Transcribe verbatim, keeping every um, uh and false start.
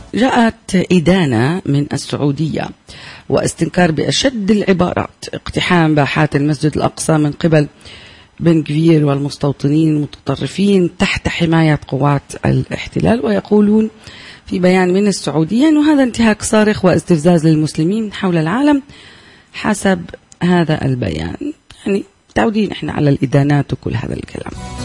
جاءت إدانة من السعودية واستنكار بأشد العبارات اقتحام باحات المسجد الأقصى من قبل بن غفير والمستوطنين المتطرفين تحت حماية قوات الاحتلال، ويقولون في بيان من السعودية أنه هذا انتهاك صارخ واستفزاز للمسلمين حول العالم حسب هذا البيان. يعني تعودين احنا على الإدانات وكل هذا الكلام.